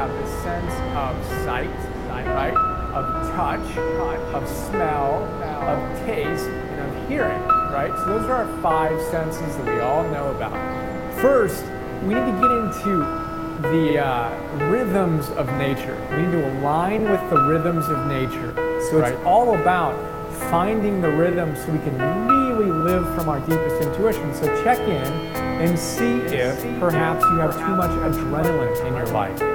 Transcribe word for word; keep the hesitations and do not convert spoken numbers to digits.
have the sense of sight, right? Of touch, of smell, of taste, and of hearing, right? So those are our five senses that we all know about. First, we need to get into the uh, rhythms of nature. We need to align with the rhythms of nature. So it's right. all about finding the rhythm so we can really live from our deepest intuition. So check in and see if perhaps you have too much adrenaline in your life.